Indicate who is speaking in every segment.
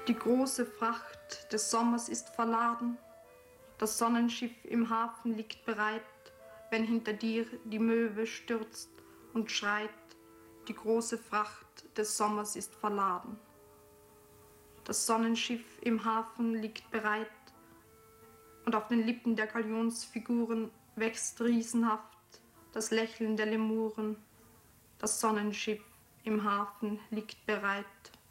Speaker 1: Die große Fracht des Sommers ist verladen, das Sonnenschiff im Hafen liegt bereit, wenn hinter dir die Möwe stürzt und schreit, die große Fracht des Sommers ist verladen. Das Sonnenschiff im Hafen liegt bereit und auf den Lippen der Galionsfiguren wächst riesenhaft das Lächeln der Lemuren. Das Sonnenschiff im Hafen liegt bereit.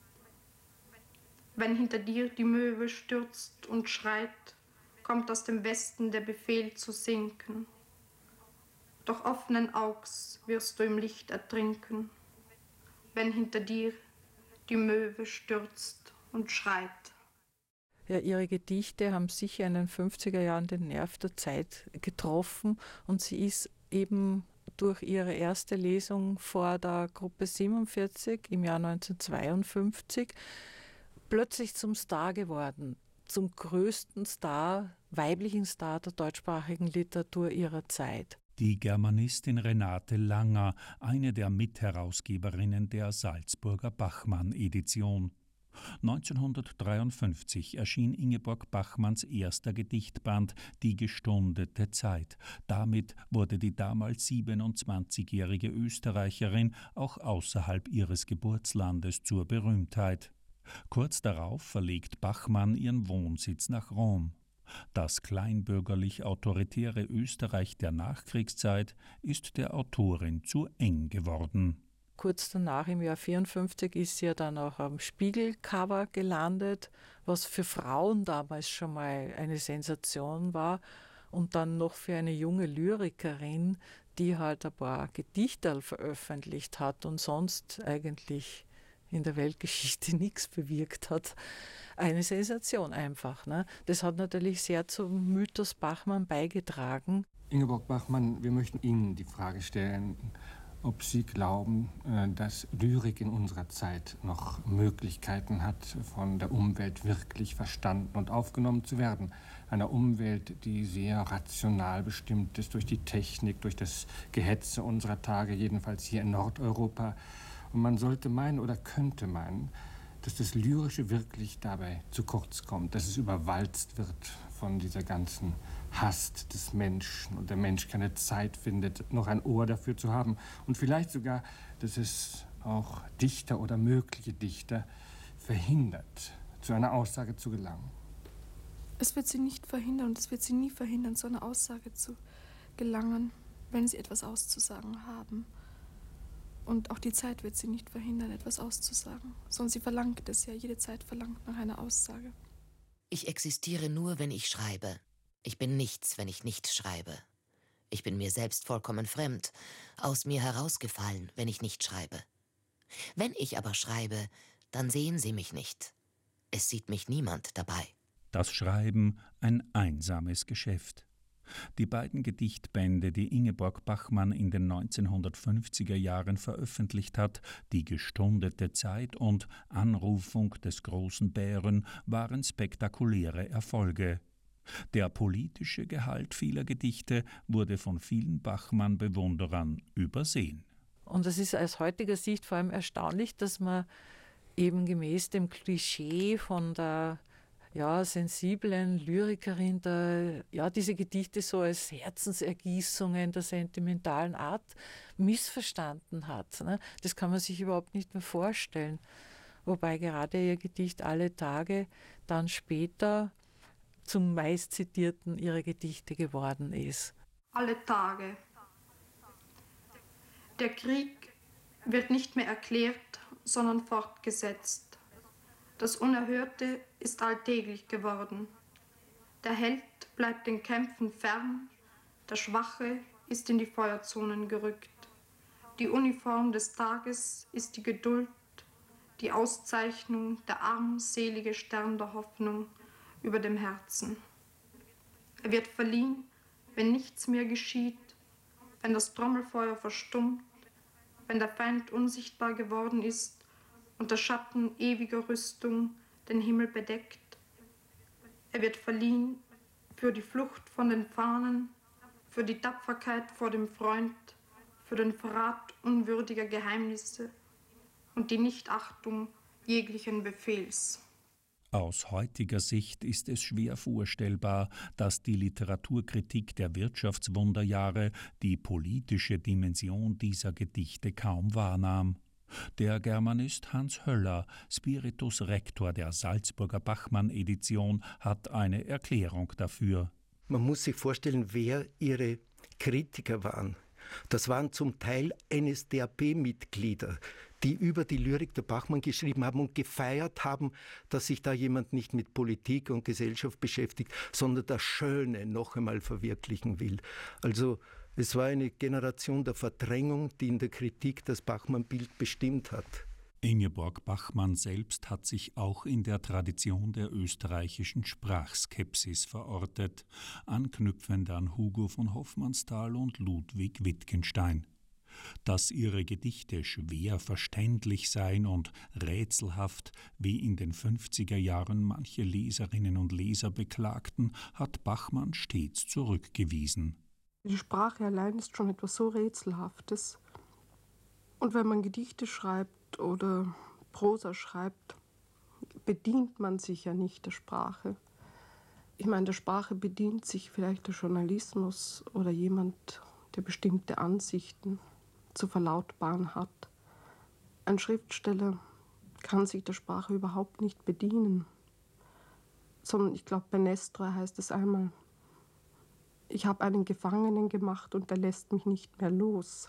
Speaker 1: Wenn hinter dir die Möwe stürzt und schreit, kommt aus dem Westen der Befehl zu sinken. Doch offenen Augs wirst du im Licht ertrinken, wenn hinter dir die Möwe stürzt und schreit.
Speaker 2: Ja, ihre Gedichte haben sicher in den 50er Jahren den Nerv der Zeit getroffen und sie ist eben durch ihre erste Lesung vor der Gruppe 47 im Jahr 1952 plötzlich zum Star geworden, zum größten Star, weiblichen Star der deutschsprachigen Literatur ihrer Zeit.
Speaker 3: Die Germanistin Renate Langer, eine der Mitherausgeberinnen der Salzburger Bachmann-Edition. 1953 erschien Ingeborg Bachmanns erster Gedichtband »Die gestundete Zeit«. Damit wurde die damals 27-jährige Österreicherin auch außerhalb ihres Geburtslandes zur Berühmtheit. Kurz darauf verlegt Bachmann ihren Wohnsitz nach Rom. Das kleinbürgerlich-autoritäre Österreich der Nachkriegszeit ist der Autorin zu eng geworden.
Speaker 2: Kurz danach, im Jahr 1954, ist sie ja dann auch am Spiegelcover gelandet, was für Frauen damals schon mal eine Sensation war. Und dann noch für eine junge Lyrikerin, die halt ein paar Gedichte veröffentlicht hat und sonst eigentlich in der Weltgeschichte nichts bewirkt hat. Eine Sensation einfach. Ne? Das hat natürlich sehr zum Mythos Bachmann beigetragen.
Speaker 4: Ingeborg Bachmann, wir möchten Ihnen die Frage stellen, ob Sie glauben, dass Lyrik in unserer Zeit noch Möglichkeiten hat, von der Umwelt wirklich verstanden und aufgenommen zu werden. Einer Umwelt, die sehr rational bestimmt ist durch die Technik, durch das Gehetze unserer Tage, jedenfalls hier in Nordeuropa. Und man sollte meinen oder könnte meinen, dass das Lyrische wirklich dabei zu kurz kommt, dass es überwalzt wird von dieser ganzen Hast des Menschen und der Mensch keine Zeit findet, noch ein Ohr dafür zu haben und vielleicht sogar, dass es auch Dichter oder mögliche Dichter verhindert, zu einer Aussage zu gelangen.
Speaker 1: Es wird sie nicht verhindern und es wird sie nie verhindern, zu einer Aussage zu gelangen, wenn sie etwas auszusagen haben. Und auch die Zeit wird sie nicht verhindern, etwas auszusagen, sondern sie verlangt es ja, jede Zeit verlangt nach einer Aussage.
Speaker 5: Ich existiere nur, wenn ich schreibe. Ich bin nichts, wenn ich nichts schreibe. Ich bin mir selbst vollkommen fremd, aus mir herausgefallen, wenn ich nicht schreibe. Wenn ich aber schreibe, dann sehen Sie mich nicht. Es sieht mich niemand dabei.
Speaker 3: Das Schreiben ein einsames Geschäft. Die beiden Gedichtbände, die Ingeborg Bachmann in den 1950er Jahren veröffentlicht hat, »Die gestundete Zeit« und »Anrufung des großen Bären«, waren spektakuläre Erfolge. Der politische Gehalt vieler Gedichte wurde von vielen Bachmann-Bewunderern übersehen.
Speaker 2: Und es ist aus heutiger Sicht vor allem erstaunlich, dass man eben gemäß dem Klischee von der sensiblen Lyrikerin, diese Gedichte so als Herzensergießungen der sentimentalen Art missverstanden hat. Ne? Das kann man sich überhaupt nicht mehr vorstellen. Wobei gerade ihr Gedicht »Alle Tage« dann später zum meistzitierten ihrer Gedichte geworden ist.
Speaker 1: Alle Tage. Der Krieg wird nicht mehr erklärt, sondern fortgesetzt. Das Unerhörte ist alltäglich geworden. Der Held bleibt den Kämpfen fern, der Schwache ist in die Feuerzonen gerückt. Die Uniform des Tages ist die Geduld, die Auszeichnung, der armselige Stern der Hoffnung über dem Herzen. Er wird verliehen, wenn nichts mehr geschieht, wenn das Trommelfeuer verstummt, wenn der Feind unsichtbar geworden ist und der Schatten ewiger Rüstung den Himmel bedeckt. Er wird verliehen für die Flucht von den Fahnen, für die Tapferkeit vor dem Freund, für den Verrat unwürdiger Geheimnisse und die Nichtachtung jeglichen Befehls.
Speaker 3: Aus heutiger Sicht ist es schwer vorstellbar, dass die Literaturkritik der Wirtschaftswunderjahre die politische Dimension dieser Gedichte kaum wahrnahm. Der Germanist Hans Höller, Spiritus Rector der Salzburger Bachmann-Edition, hat eine Erklärung dafür.
Speaker 6: Man muss sich vorstellen, wer ihre Kritiker waren. Das waren zum Teil NSDAP-Mitglieder, die über die Lyrik der Bachmann geschrieben haben und gefeiert haben, dass sich da jemand nicht mit Politik und Gesellschaft beschäftigt, sondern das Schöne noch einmal verwirklichen will. Also es war eine Generation der Verdrängung, die in der Kritik das Bachmann-Bild bestimmt hat.
Speaker 3: Ingeborg Bachmann selbst hat sich auch in der Tradition der österreichischen Sprachskepsis verortet, anknüpfend an Hugo von Hofmannsthal und Ludwig Wittgenstein. Dass ihre Gedichte schwer verständlich seien und rätselhaft, wie in den 50er Jahren manche Leserinnen und Leser beklagten, hat Bachmann stets zurückgewiesen.
Speaker 7: Die Sprache allein ist schon etwas so Rätselhaftes. Und wenn man Gedichte schreibt oder Prosa schreibt, bedient man sich ja nicht der Sprache. Ich meine, der Sprache bedient sich vielleicht der Journalismus oder jemand, der bestimmte Ansichten zu verlautbaren hat. Ein Schriftsteller kann sich der Sprache überhaupt nicht bedienen. Sondern ich glaube, bei Nestor heißt es einmal, ich habe einen Gefangenen gemacht und der lässt mich nicht mehr los.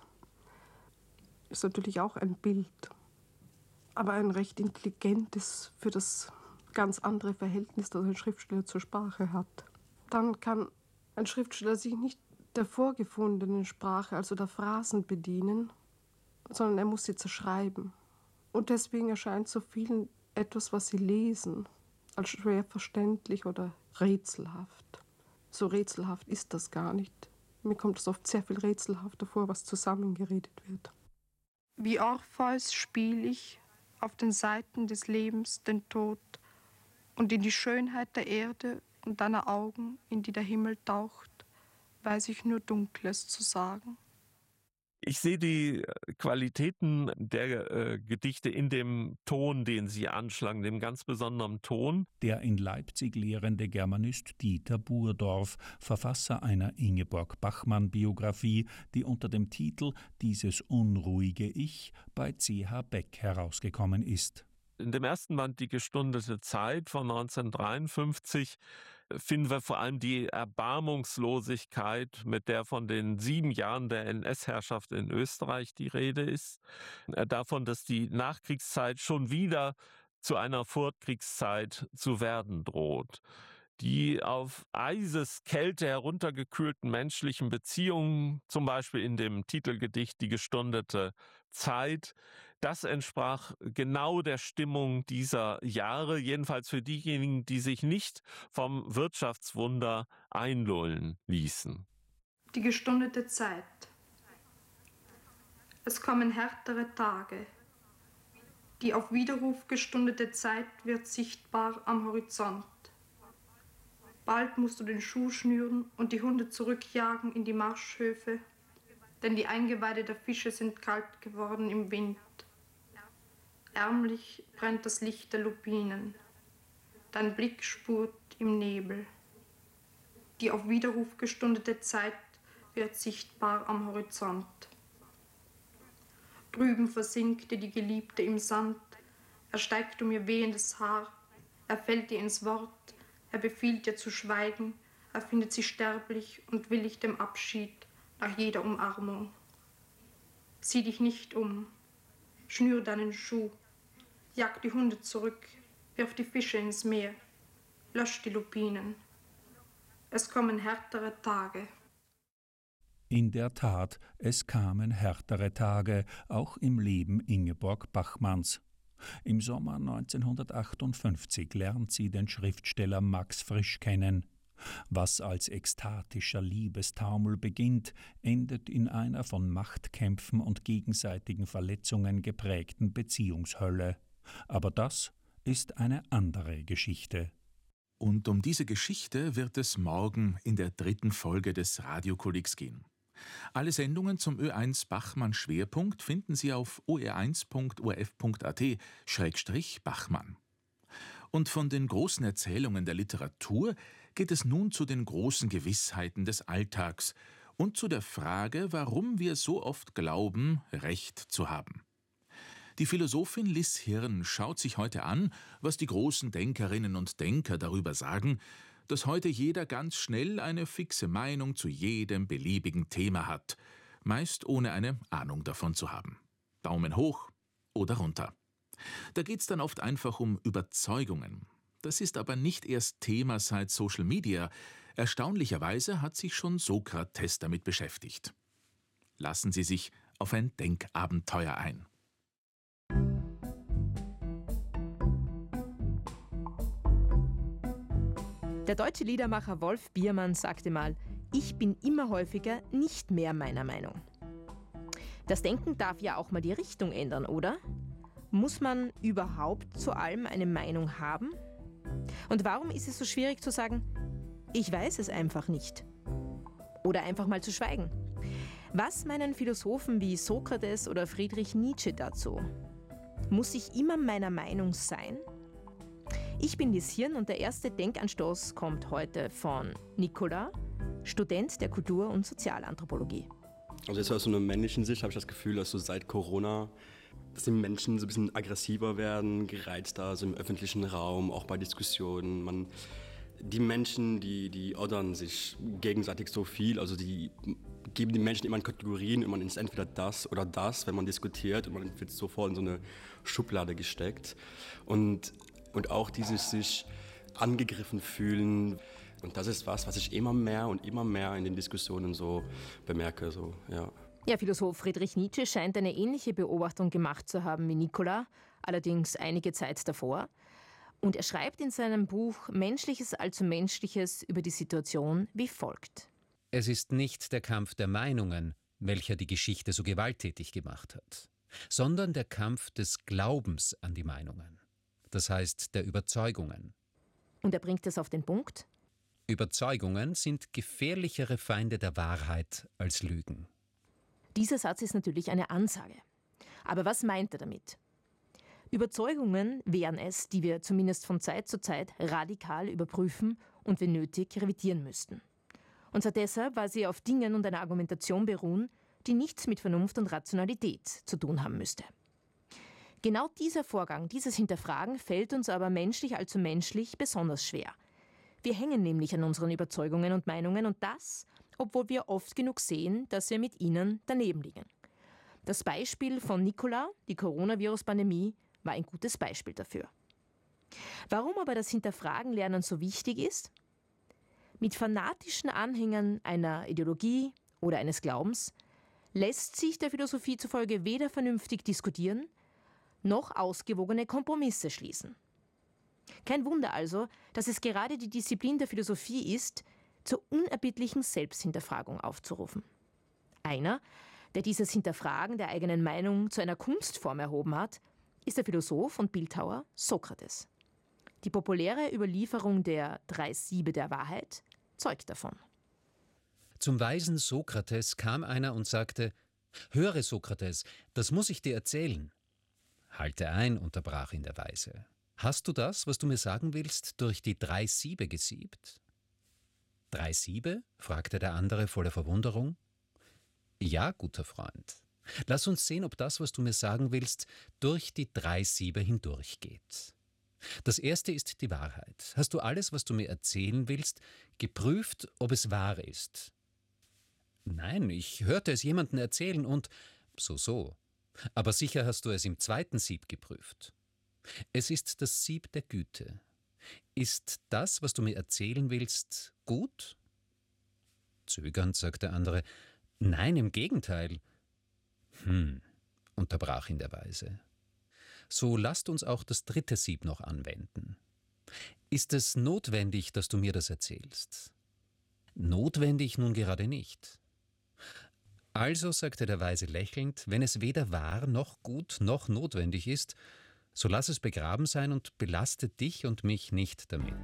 Speaker 7: Ist natürlich auch ein Bild, aber ein recht intelligentes für das ganz andere Verhältnis, das ein Schriftsteller zur Sprache hat. Dann kann ein Schriftsteller sich nicht der vorgefundenen Sprache, also der Phrasen bedienen, sondern er muss sie zerschreiben. Und deswegen erscheint so vielen etwas, was sie lesen, als schwer verständlich oder rätselhaft. So rätselhaft ist das gar nicht. Mir kommt es oft sehr viel rätselhafter vor, was zusammengeredet wird.
Speaker 1: Wie Orpheus spiel ich auf den Seiten des Lebens den Tod und in die Schönheit der Erde und deiner Augen, in die der Himmel taucht, weiß ich nur Dunkles zu sagen.
Speaker 8: Ich sehe die Qualitäten der Gedichte in dem Ton, den sie anschlagen, dem ganz besonderen Ton.
Speaker 3: Der in Leipzig lehrende Germanist Dieter Burdorf, Verfasser einer Ingeborg Bachmann-Biografie, die unter dem Titel »Dieses unruhige Ich« bei C.H. Beck herausgekommen ist.
Speaker 8: In dem ersten Band »Die gestundete Zeit« von 1953 finden wir vor allem die Erbarmungslosigkeit, mit der von den 7 Jahren der NS-Herrschaft in Österreich die Rede ist. Davon, dass die Nachkriegszeit schon wieder zu einer Vorkriegszeit zu werden droht. Die auf Eiseskälte heruntergekühlten menschlichen Beziehungen, zum Beispiel in dem Titelgedicht »Die gestundete Zeit«, das entsprach genau der Stimmung dieser Jahre, jedenfalls für diejenigen, die sich nicht vom Wirtschaftswunder einlullen ließen.
Speaker 1: Die gestundete Zeit. Es kommen härtere Tage. Die auf Widerruf gestundete Zeit wird sichtbar am Horizont. Bald musst du den Schuh schnüren und die Hunde zurückjagen in die Marschhöfe, denn die Eingeweide der Fische sind kalt geworden im Wind. Ärmlich brennt das Licht der Lupinen. Dein Blick spurt im Nebel. Die auf Widerruf gestundete Zeit wird sichtbar am Horizont. Drüben versinkte die Geliebte im Sand. Er steigt um ihr wehendes Haar. Er fällt ihr ins Wort. Er befiehlt ihr zu schweigen. Er findet sie sterblich und willig dem Abschied nach jeder Umarmung. Sieh dich nicht um. Schnür deinen Schuh. Jag die Hunde zurück. Wirf die Fische ins Meer. Lösch die Lupinen. Es kommen härtere Tage.
Speaker 3: In der Tat, es kamen härtere Tage, auch im Leben Ingeborg Bachmanns. Im Sommer 1958 lernt sie den Schriftsteller Max Frisch kennen. Was als ekstatischer Liebestaumel beginnt, endet in einer von Machtkämpfen und gegenseitigen Verletzungen geprägten Beziehungshölle. Aber das ist eine andere Geschichte.
Speaker 9: Und um diese Geschichte wird es morgen in der 3. Folge des Radiokollegs gehen. Alle Sendungen zum Ö1 Bachmann Schwerpunkt finden Sie auf oe1.orf.at/Bachmann. Und von den großen Erzählungen der Literatur geht es nun zu den großen Gewissheiten des Alltags und zu der Frage, warum wir so oft glauben, Recht zu haben. Die Philosophin Liz Hirn schaut sich heute an, was die großen Denkerinnen und Denker darüber sagen, dass heute jeder ganz schnell eine fixe Meinung zu jedem beliebigen Thema hat, meist ohne eine Ahnung davon zu haben. Daumen hoch oder runter. Da geht's dann oft einfach um Überzeugungen. Das ist aber nicht erst Thema seit Social Media. Erstaunlicherweise hat sich schon Sokrates damit beschäftigt. Lassen Sie sich auf ein Denkabenteuer ein.
Speaker 10: Der deutsche Liedermacher Wolf Biermann sagte mal: Ich bin immer häufiger nicht mehr meiner Meinung. Das Denken darf ja auch mal die Richtung ändern, oder? Muss man überhaupt zu allem eine Meinung haben? Und warum ist es so schwierig zu sagen, ich weiß es einfach nicht? Oder einfach mal zu schweigen? Was meinen Philosophen wie Sokrates oder Friedrich Nietzsche dazu? Muss ich immer meiner Meinung sein? Ich bin Liz Hirn und der erste Denkanstoß kommt heute von Nicolas, Student der Kultur- und Sozialanthropologie.
Speaker 11: Also jetzt aus so einer männlichen Sicht habe ich das Gefühl, dass so seit Corona, dass die Menschen so ein bisschen aggressiver werden, gereizter, so im öffentlichen Raum, auch bei Diskussionen. Die Menschen, die oddern sich gegenseitig so viel, also die geben den Menschen immer in Kategorien und man ist entweder das oder das, wenn man diskutiert, und man wird sofort in so eine Schublade gesteckt. Und auch dieses sich angegriffen fühlen. Und das ist was ich immer mehr und immer mehr in den Diskussionen so bemerke. So, ja.
Speaker 10: Ja, Philosoph Friedrich Nietzsche scheint eine ähnliche Beobachtung gemacht zu haben wie Nicolas, allerdings einige Zeit davor. Und er schreibt in seinem Buch Menschliches allzu Menschliches über die Situation wie folgt.
Speaker 12: Es ist nicht der Kampf der Meinungen, welcher die Geschichte so gewalttätig gemacht hat, sondern der Kampf des Glaubens an die Meinungen. Das heißt der Überzeugungen.
Speaker 10: Und er bringt es auf den Punkt.
Speaker 12: Überzeugungen sind gefährlichere Feinde der Wahrheit als Lügen.
Speaker 10: Dieser Satz ist natürlich eine Ansage. Aber was meint er damit? Überzeugungen wären es, die wir zumindest von Zeit zu Zeit radikal überprüfen und wenn nötig revidieren müssten. Und zwar deshalb, weil sie auf Dingen und einer Argumentation beruhen, die nichts mit Vernunft und Rationalität zu tun haben müsste. Genau dieser Vorgang, dieses Hinterfragen, fällt uns aber menschlich allzu menschlich besonders schwer. Wir hängen nämlich an unseren Überzeugungen und Meinungen und das, obwohl wir oft genug sehen, dass wir mit ihnen daneben liegen. Das Beispiel von Nicolas, die Coronavirus-Pandemie, war ein gutes Beispiel dafür. Warum aber das Hinterfragen lernen so wichtig ist? Mit fanatischen Anhängern einer Ideologie oder eines Glaubens lässt sich der Philosophie zufolge weder vernünftig diskutieren, noch ausgewogene Kompromisse schließen. Kein Wunder also, dass es gerade die Disziplin der Philosophie ist, zur unerbittlichen Selbsthinterfragung aufzurufen. Einer, der dieses Hinterfragen der eigenen Meinung zu einer Kunstform erhoben hat, ist der Philosoph und Bildhauer Sokrates. Die populäre Überlieferung der 3 Siebe der Wahrheit zeugt davon.
Speaker 12: Zum weisen Sokrates kam einer und sagte: »Höre, Sokrates, das muss ich dir erzählen.« »Halte ein«, unterbrach ihn der Weise. »Hast du das, was du mir sagen willst, durch die 3 Siebe gesiebt?« »3 Siebe?« fragte der andere voller Verwunderung. »Ja, guter Freund. Lass uns sehen, ob das, was du mir sagen willst, durch die 3 Siebe hindurchgeht. Das erste ist die Wahrheit. Hast du alles, was du mir erzählen willst, geprüft, ob es wahr ist?« »Nein, ich hörte es jemandem erzählen und so. Aber sicher hast du es im 2. Sieb geprüft. Es ist das Sieb der Güte. Ist das, was du mir erzählen willst, gut?« Zögernd sagt der andere: »Nein, im Gegenteil.« Unterbrach ihn der Weise. »So lasst uns auch das 3. Sieb noch anwenden. Ist es notwendig, dass du mir das erzählst?« »Notwendig nun gerade nicht.« »Also«, sagte der Weise lächelnd, »wenn es weder wahr noch gut noch notwendig ist, so lass es begraben sein und belaste dich und mich nicht damit.«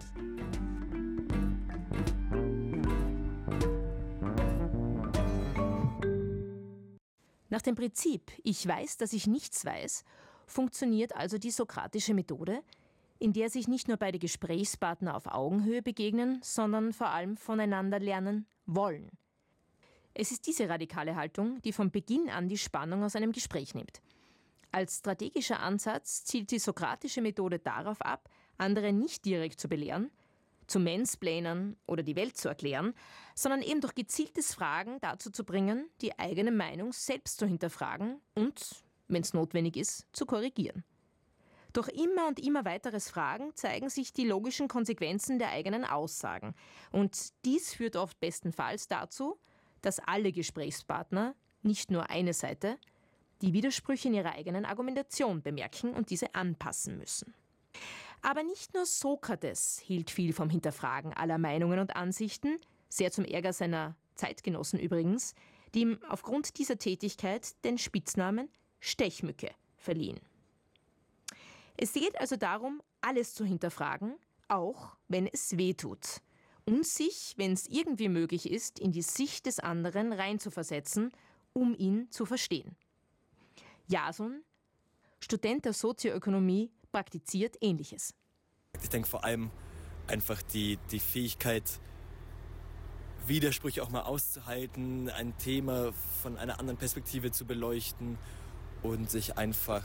Speaker 10: Nach dem Prinzip »Ich weiß, dass ich nichts weiß« funktioniert also die sokratische Methode, in der sich nicht nur beide Gesprächspartner auf Augenhöhe begegnen, sondern vor allem voneinander lernen wollen. Es ist diese radikale Haltung, die von Beginn an die Spannung aus einem Gespräch nimmt. Als strategischer Ansatz zielt die sokratische Methode darauf ab, andere nicht direkt zu belehren, zu mansplainern oder die Welt zu erklären, sondern eben durch gezieltes Fragen dazu zu bringen, die eigene Meinung selbst zu hinterfragen und, wenn es notwendig ist, zu korrigieren. Durch immer und immer weiteres Fragen zeigen sich die logischen Konsequenzen der eigenen Aussagen. Und dies führt oft bestenfalls dazu, dass alle Gesprächspartner, nicht nur eine Seite, die Widersprüche in ihrer eigenen Argumentation bemerken und diese anpassen müssen. Aber nicht nur Sokrates hielt viel vom Hinterfragen aller Meinungen und Ansichten, sehr zum Ärger seiner Zeitgenossen übrigens, die ihm aufgrund dieser Tätigkeit den Spitznamen Stechmücke verliehen. Es geht also darum, alles zu hinterfragen, auch wenn es weh tut. Und sich, wenn es irgendwie möglich ist, in die Sicht des anderen reinzuversetzen, um ihn zu verstehen. Jason, Student der Sozioökonomie, praktiziert Ähnliches.
Speaker 13: Ich denke vor allem einfach die Fähigkeit, Widersprüche auch mal auszuhalten, ein Thema von einer anderen Perspektive zu beleuchten und sich einfach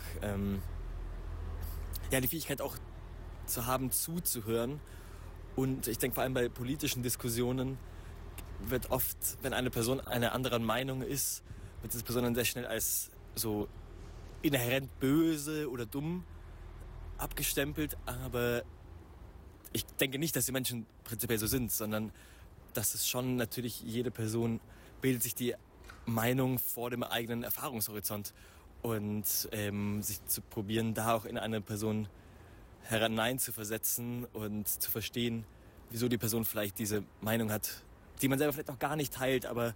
Speaker 13: die Fähigkeit auch zu haben, zuzuhören. Und ich denke vor allem bei politischen Diskussionen wird oft, wenn eine Person einer anderen Meinung ist, wird diese Person dann sehr schnell als so inhärent böse oder dumm abgestempelt. Aber ich denke nicht, dass die Menschen prinzipiell so sind, sondern dass es schon natürlich, jede Person bildet sich die Meinung vor dem eigenen Erfahrungshorizont. Und sich zu probieren, da auch in eine Person hineinzuversetzen und zu verstehen, wieso die Person vielleicht diese Meinung hat, die man selber vielleicht auch gar nicht teilt. Aber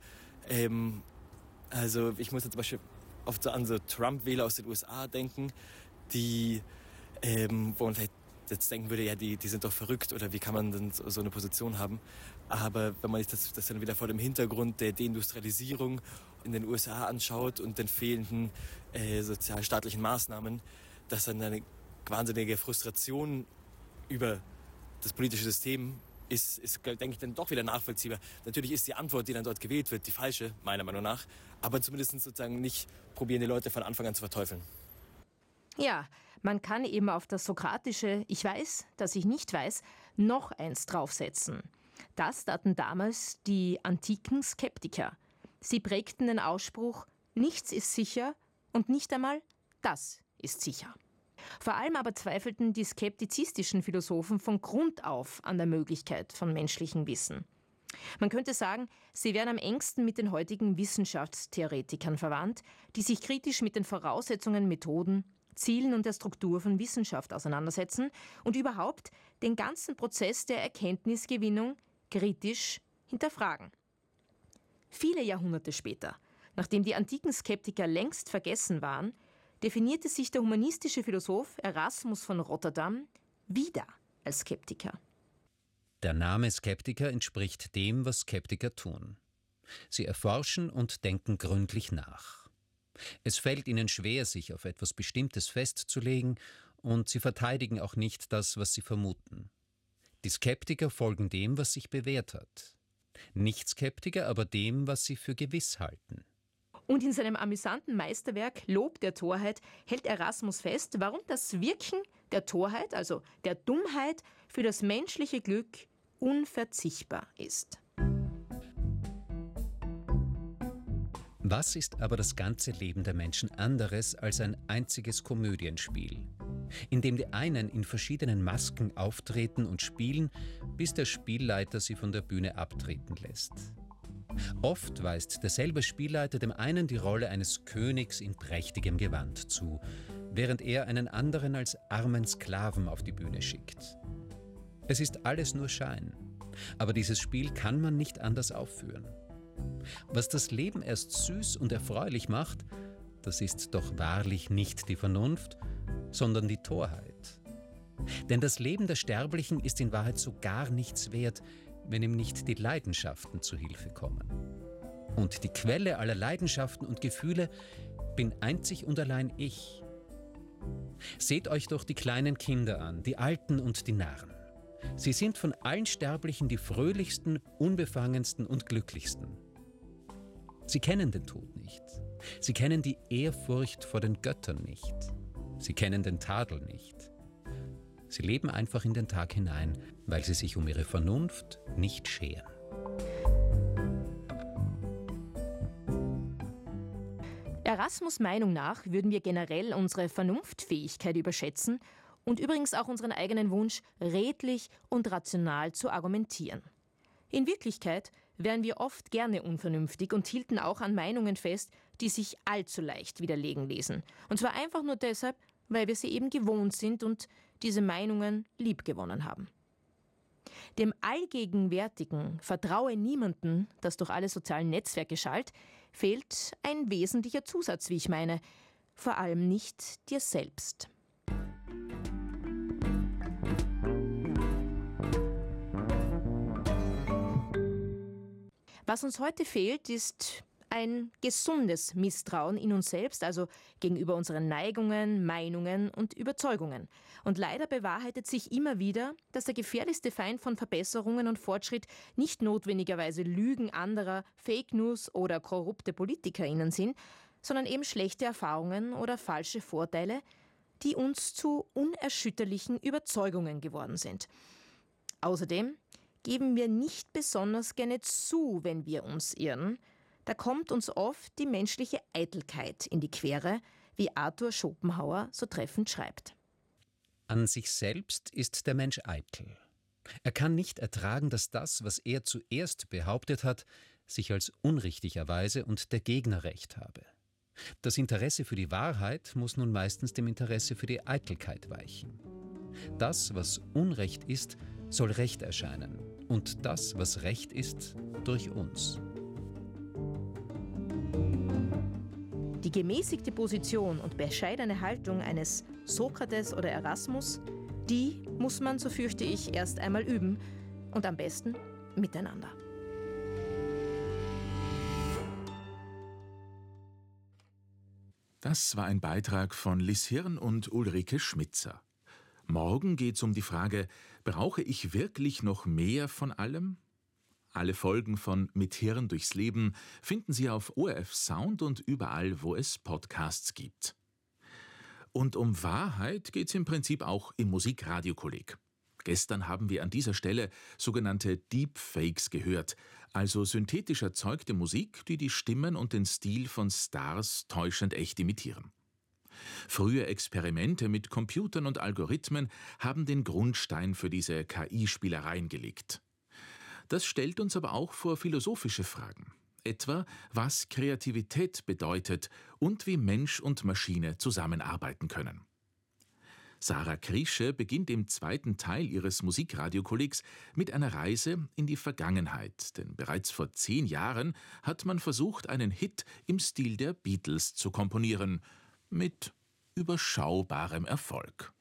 Speaker 13: also ich muss jetzt zum Beispiel oft so an so Trump-Wähler aus den USA denken, die, wo man vielleicht jetzt denken würde, ja, die sind doch verrückt oder wie kann man denn so eine Position haben. Aber wenn man sich das dann wieder vor dem Hintergrund der Deindustrialisierung in den USA anschaut und den fehlenden sozialstaatlichen Maßnahmen, dass dann eine wahnsinnige Frustration über das politische System ist, denke ich, dann doch wieder nachvollziehbar. Natürlich ist die Antwort, die dann dort gewählt wird, die falsche, meiner Meinung nach. Aber zumindest sozusagen nicht probieren, die Leute von Anfang an zu verteufeln.
Speaker 10: Ja, man kann eben auf das sokratische Ich weiß, dass ich nicht weiß, noch eins draufsetzen. Das taten damals die antiken Skeptiker. Sie prägten den Ausspruch, nichts ist sicher und nicht einmal das ist sicher. Vor allem aber zweifelten die skeptizistischen Philosophen von Grund auf an der Möglichkeit von menschlichem Wissen. Man könnte sagen, sie wären am engsten mit den heutigen Wissenschaftstheoretikern verwandt, die sich kritisch mit den Voraussetzungen, Methoden, Zielen und der Struktur von Wissenschaft auseinandersetzen und überhaupt den ganzen Prozess der Erkenntnisgewinnung kritisch hinterfragen. Viele Jahrhunderte später, nachdem die antiken Skeptiker längst vergessen waren, definierte sich der humanistische Philosoph Erasmus von Rotterdam wieder als Skeptiker.
Speaker 12: Der Name Skeptiker entspricht dem, was Skeptiker tun. Sie erforschen und denken gründlich nach. Es fällt ihnen schwer, sich auf etwas Bestimmtes festzulegen, und sie verteidigen auch nicht das, was sie vermuten. Die Skeptiker folgen dem, was sich bewährt hat. Nicht-Skeptiker aber dem, was sie für gewiss halten.
Speaker 10: Und in seinem amüsanten Meisterwerk Lob der Torheit hält Erasmus fest, warum das Wirken der Torheit, also der Dummheit, für das menschliche Glück unverzichtbar ist.
Speaker 12: Was ist aber das ganze Leben der Menschen anderes als ein einziges Komödienspiel, in dem die einen in verschiedenen Masken auftreten und spielen, bis der Spielleiter sie von der Bühne abtreten lässt? Oft weist derselbe Spielleiter dem einen die Rolle eines Königs in prächtigem Gewand zu, während er einen anderen als armen Sklaven auf die Bühne schickt. Es ist alles nur Schein, aber dieses Spiel kann man nicht anders aufführen. Was das Leben erst süß und erfreulich macht, das ist doch wahrlich nicht die Vernunft, sondern die Torheit. Denn das Leben der Sterblichen ist in Wahrheit so gar nichts wert, wenn ihm nicht die Leidenschaften zu Hilfe kommen. Und die Quelle aller Leidenschaften und Gefühle bin einzig und allein ich. Seht euch doch die kleinen Kinder an, die Alten und die Narren. Sie sind von allen Sterblichen die fröhlichsten, unbefangensten und glücklichsten. Sie kennen den Tod nicht. Sie kennen die Ehrfurcht vor den Göttern nicht. Sie kennen den Tadel nicht. Sie leben einfach in den Tag hinein, weil sie sich um ihre Vernunft nicht scheren.
Speaker 10: Erasmus' Meinung nach würden wir generell unsere Vernunftfähigkeit überschätzen und übrigens auch unseren eigenen Wunsch, redlich und rational zu argumentieren. In Wirklichkeit wären wir oft gerne unvernünftig und hielten auch an Meinungen fest, die sich allzu leicht widerlegen ließen. Und zwar einfach nur deshalb, weil wir sie eben gewohnt sind und diese Meinungen liebgewonnen haben. Dem allgegenwärtigen Vertraue niemanden, das durch alle sozialen Netzwerke schallt, fehlt ein wesentlicher Zusatz, wie ich meine. Vor allem nicht dir selbst. Was uns heute fehlt, ist ein gesundes Misstrauen in uns selbst, also gegenüber unseren Neigungen, Meinungen und Überzeugungen. Und leider bewahrheitet sich immer wieder, dass der gefährlichste Feind von Verbesserungen und Fortschritt nicht notwendigerweise Lügen anderer, Fake News oder korrupte PolitikerInnen sind, sondern eben schlechte Erfahrungen oder falsche Vorteile, die uns zu unerschütterlichen Überzeugungen geworden sind. Außerdem geben wir nicht besonders gerne zu, wenn wir uns irren. Da kommt uns oft die menschliche Eitelkeit in die Quere, wie Arthur Schopenhauer so treffend schreibt.
Speaker 12: An sich selbst ist der Mensch eitel. Er kann nicht ertragen, dass das, was er zuerst behauptet hat, sich als unrichtig erweise und der Gegner recht habe. Das Interesse für die Wahrheit muss nun meistens dem Interesse für die Eitelkeit weichen. Das, was Unrecht ist, soll Recht erscheinen, und das, was Recht ist, durch uns.
Speaker 10: Die gemäßigte Position und bescheidene Haltung eines Sokrates oder Erasmus, die muss man, so fürchte ich, erst einmal üben und am besten miteinander.
Speaker 9: Das war ein Beitrag von Liz Hirn und Ulrike Schmitzer. Morgen geht es um die Frage, brauche ich wirklich noch mehr von allem? Alle Folgen von Mit Hirn durchs Leben finden Sie auf ORF Sound und überall, wo es Podcasts gibt. Und um Wahrheit geht es im Prinzip auch im Musikradiokolleg. Gestern haben wir an dieser Stelle sogenannte Deepfakes gehört, also synthetisch erzeugte Musik, die die Stimmen und den Stil von Stars täuschend echt imitieren. Frühe Experimente mit Computern und Algorithmen haben den Grundstein für diese KI-Spielereien gelegt. Das stellt uns aber auch vor philosophische Fragen, etwa was Kreativität bedeutet und wie Mensch und Maschine zusammenarbeiten können. Sarah Kriesche beginnt im zweiten Teil ihres Musikradiokollegs mit einer Reise in die Vergangenheit, denn bereits vor 10 Jahren hat man versucht, einen Hit im Stil der Beatles zu komponieren, mit überschaubarem Erfolg.